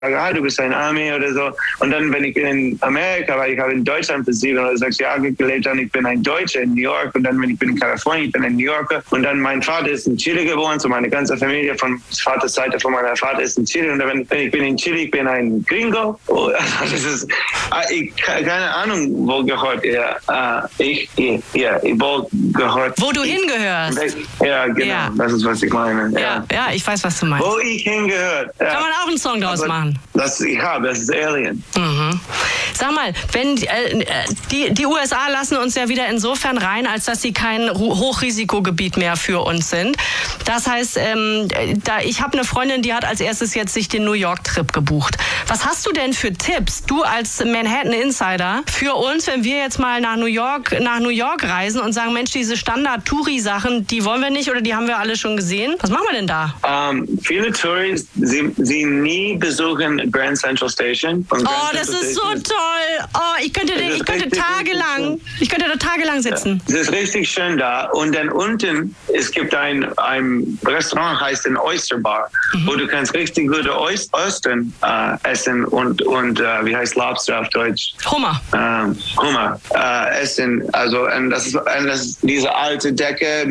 du bist ein Army oder so. Und dann, wenn ich in Amerika war, ich habe in Deutschland für 7 oder 6 Jahre gelebt und ich bin ein Deutscher in New York. Und dann, wenn ich bin in Kalifornien, ich bin ein New Yorker. Und dann, mein Vater ist in Chile geboren, so meine ganze Familie von Vaters Seite von meiner Vater ist in Chile. Und dann, wenn ich bin in Chile, ich bin ein Gringo. Oh, das ist, ich keine Ahnung, wo gehört ihr. Ich wo gehört. Wo du hingehörst. Ja, genau. Ja. Das ist, was ich meine. Ja, ich weiß, was du meinst. Wo ich hingehört. Ja. Kann man auch einen Song draus machen. Das ist Alien. Mhm. Sag mal, wenn die USA lassen uns ja wieder insofern rein, als dass sie kein Hochrisikogebiet mehr für uns sind. Das heißt, ich habe eine Freundin, die hat als erstes jetzt sich den New York-Trip gebucht. Was hast du denn für Tipps, du als Manhattan-Insider, für uns, wenn wir jetzt mal nach New York reisen und sagen, Mensch, diese Standard-Touri-Sachen, die wollen wir nicht oder die haben wir alle schon gesehen? Was machen wir denn da? Viele Touris, sie nie besuchen Grand Central Station. Das ist so toll. Oh, ich könnte da tagelang sitzen. Es ist richtig schön da. Und dann unten, es gibt ein Restaurant, heißt ein Oyster Bar, wo du kannst richtig gute Oystern essen und wie heißt Lobster auf Deutsch? Hummer. Essen. Also, und das ist diese alte Decke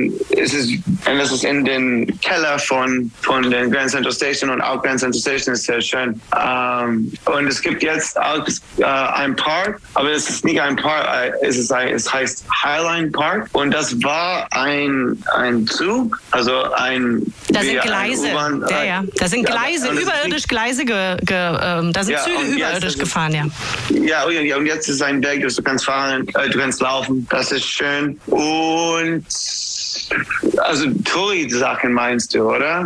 das ist in den Keller von der Grand Central Station und auch Grand Central Station ist sehr schön. Und es gibt jetzt auch ein Park, aber es ist nicht ein Park, es heißt Highline Park und das war ein Zug, also da sind Gleise, da sind Gleise, überirdisch Gleise, da sind Züge überirdisch gefahren, ja. Ja, und jetzt ist ein Weg, du kannst fahren, du kannst laufen, das ist schön und also Touri-Sachen meinst du, oder?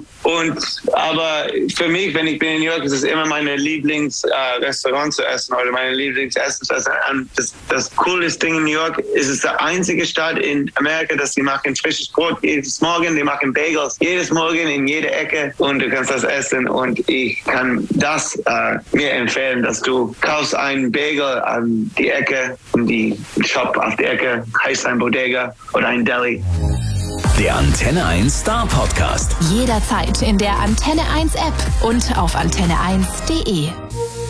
Aber für mich, wenn ich bin in New York, ist es immer meine Lieblingsrestaurant zu essen oder meine Lieblingsessen zu essen. Das coolste Ding in New York ist es der einzige Stadt in Amerika, dass sie machen frisches Brot jedes Morgen, die machen Bagels jedes Morgen in jeder Ecke und du kannst das essen und ich kann das mir empfehlen, dass du kaufst einen Bagel an die Ecke, in die Shop auf der Ecke, heißt ein Bodega oder ein Deli. Der Antenne 1 Star Podcast. Jederzeit in der Antenne 1 App und auf antenne1.de.